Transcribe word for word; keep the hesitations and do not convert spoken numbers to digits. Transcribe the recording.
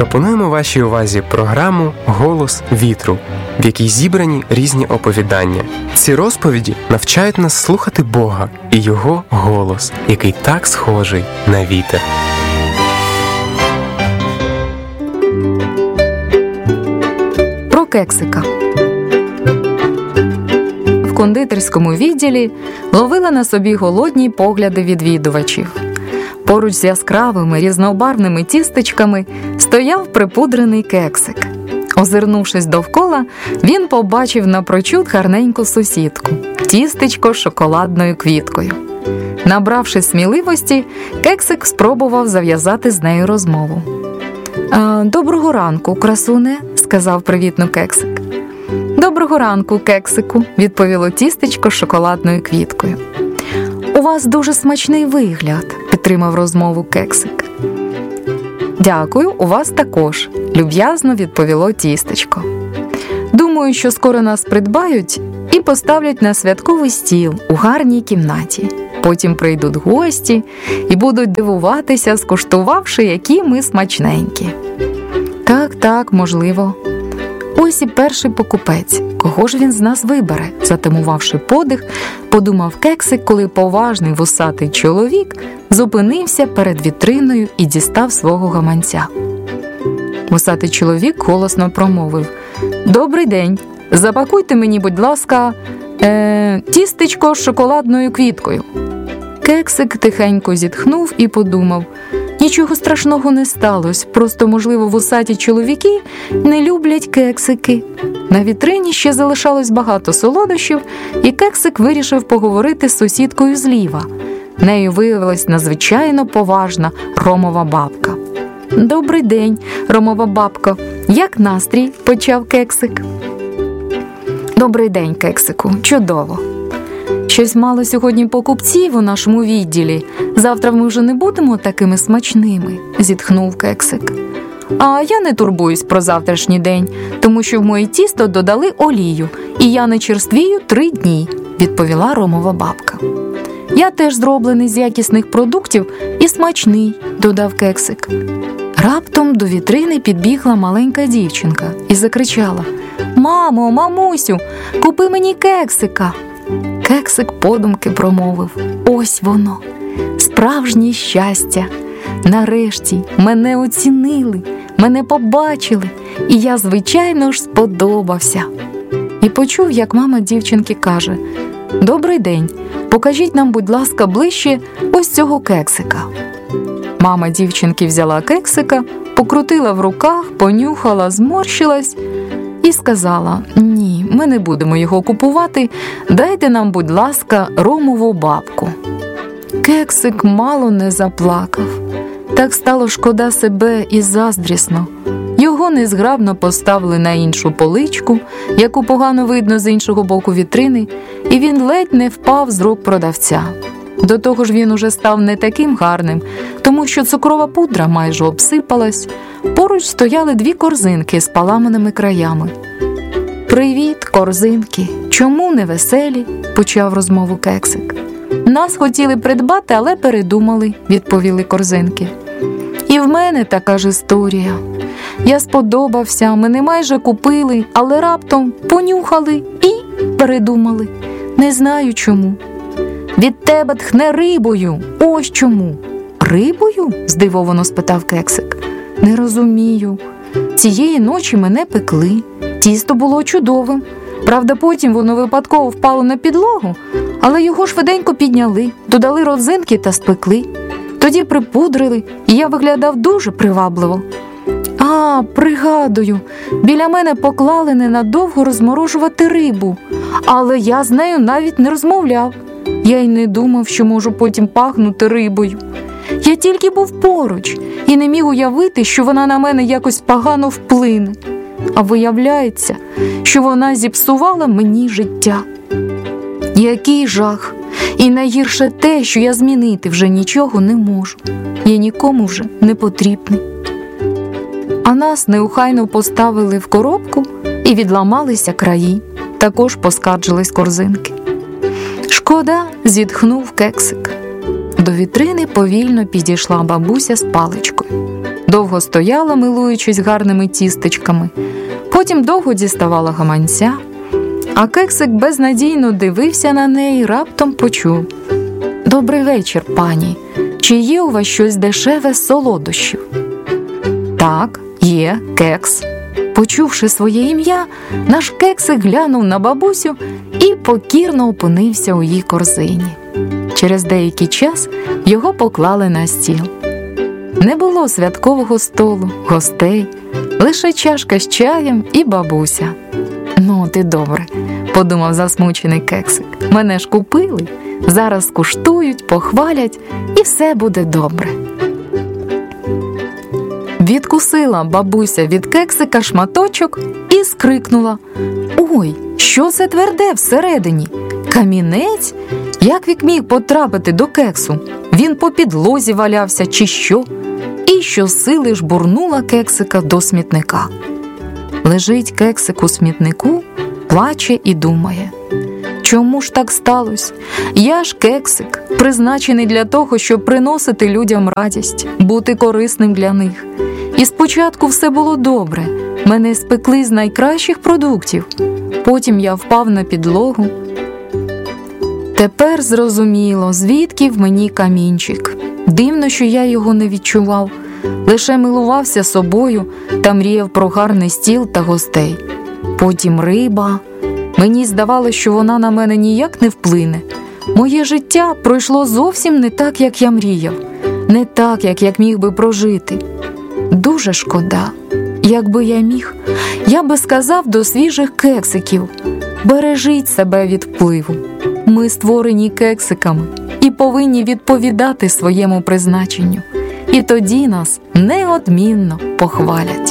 Пропонуємо вашій увазі програму «Голос вітру», в якій зібрані різні оповідання. Ці розповіді навчають нас слухати Бога і Його голос, який так схожий на вітер. Про кексика. В кондитерському відділі ловила на собі голодні погляди відвідувачів. Поруч з яскравими різнобарвними тістечками стояв припудрений кексик. Озирнувшись довкола, він побачив напрочуд гарненьку сусідку – тістечко з шоколадною квіткою. Набравшись сміливості, кексик спробував зав'язати з нею розмову. «Доброго ранку, красуне», – сказав привітно кексик. «Доброго ранку, кексику», – відповіло тістечко з шоколадною квіткою. «У вас дуже смачний вигляд», – підтримав розмову кексик. «Дякую, у вас також», – люб'язно відповіло тістечко. «Думаю, що скоро нас придбають і поставлять на святковий стіл у гарній кімнаті. Потім прийдуть гості і будуть дивуватися, скуштувавши, які ми смачненькі». «Так, так, можливо». «Ось і перший покупець. Кого ж він з нас вибере?» Затамувавши подих, подумав кексик, коли поважний вусатий чоловік зупинився перед вітриною і дістав свого гаманця. Вусатий чоловік голосно промовив: «Добрий день. Запакуйте мені, будь ласка, е, тістечко з шоколадною квіткою». Кексик тихенько зітхнув і подумав: нічого страшного не сталося, просто, можливо, вусаті чоловіки не люблять кексики. На вітрині ще залишалось багато солодощів, і кексик вирішив поговорити з сусідкою зліва. Нею виявилась надзвичайно поважна Ромова бабка. «Добрий день, Ромова бабко. Як настрій?» – почав кексик. «Добрий день, кексику. Чудово. Щось мало сьогодні покупців у нашому відділі. Завтра ми вже не будемо такими смачними», – зітхнув кексик. «А я не турбуюсь про завтрашній день, тому що в моє тісто додали олію, і я не черствію три дні», – відповіла Ромова бабка. «Я теж зроблений з якісних продуктів і смачний», – додав кексик. Раптом до вітрини підбігла маленька дівчинка і закричала: «Мамо, мамусю, купи мені кексика!» Кексик подумки промовив: «Ось воно, справжнє щастя! Нарешті мене оцінили, мене побачили, і я, звичайно ж, сподобався». І почув, як мама дівчинки каже: «Добрий день, покажіть нам, будь ласка, ближче ось цього кексика». Мама дівчинки взяла кексика, покрутила в руках, понюхала, зморщилась і сказала: «Ні, ми не будемо його купувати, дайте нам, будь ласка, Ромову бабку». Кексик мало не заплакав. Так стало шкода себе і заздрісно. Його незграбно поставили на іншу поличку, яку погано видно з іншого боку вітрини, і він ледь не впав з рук продавця. До того ж він уже став не таким гарним, тому що цукрова пудра майже обсипалась. Поруч стояли дві корзинки з поламаними краями. «Привіт, корзинки! Чому не веселі?» – почав розмову кексик. «Нас хотіли придбати, але передумали», – відповіли корзинки. «І в мене така ж історія. Я сподобався, мене майже купили, але раптом понюхали і передумали. Не знаю чому». «Від тебе тхне рибою, ось чому». «Рибою?» – здивовано спитав кексик. «Не розумію. Цієї ночі мене пекли. Тісто було чудовим. Правда, потім воно випадково впало на підлогу, але його швиденько підняли, додали родзинки та спекли. Тоді припудрили, і я виглядав дуже привабливо». «А, пригадую, біля мене поклали ненадовго розморожувати рибу, але я з нею навіть не розмовляв. Я й не думав, що можу потім пахнути рибою. Я тільки був поруч і не міг уявити, що вона на мене якось погано вплине. А виявляється, що вона зіпсувала мені життя. Який жах! І найгірше те, що я змінити вже нічого не можу. Я нікому вже не потрібний». А нас неухайно поставили в коробку і відламалися краї. Також поскаржились корзинки. «Шкода», – зітхнув кексик. До вітрини повільно підійшла бабуся з паличкою. довго стояла, милуючись гарними тістечками, потім довго діставала гаманця, а кексик безнадійно дивився на неї і раптом почув: «Добрий вечір, пані. Чи є у вас щось дешеве з солодощів?» «Так, є, кекс». Почувши своє ім'я, наш кексик глянув на бабусю і покірно опинився у її корзині. Через деякий час його поклали на стіл. Не було святкового столу, гостей, лише чашка з чаєм і бабуся. «Ну, ти добре», – подумав засмучений кексик. «Мене ж купили, зараз скуштують, похвалять і все буде добре». Відкусила бабуся від кексика шматочок і скрикнула: «Ой, що це тверде всередині? Камінець? Як він міг потрапити до кексу? Він по підлозі валявся чи що?» І щосили жбурнула кексика до смітника. Лежить кексик у смітнику, плаче і думає: «Чому ж так сталося? Я ж кексик, призначений для того, щоб приносити людям радість, бути корисним для них. І спочатку все було добре, мене спекли з найкращих продуктів, потім я впав на підлогу. Тепер зрозуміло, звідки в мені камінчик. Дивно, що я його не відчував, лише милувався собою та мріяв про гарний стіл та гостей. Потім риба. Мені здавалося, що вона на мене ніяк не вплине. Моє життя пройшло зовсім не так, як я мріяв, не так, як я міг би прожити. Дуже шкода. Якби я міг, я би сказав до свіжих кексиків: бережіть себе від впливу. Ми створені кексиками і повинні відповідати своєму призначенню. І тоді нас неодмінно похвалять».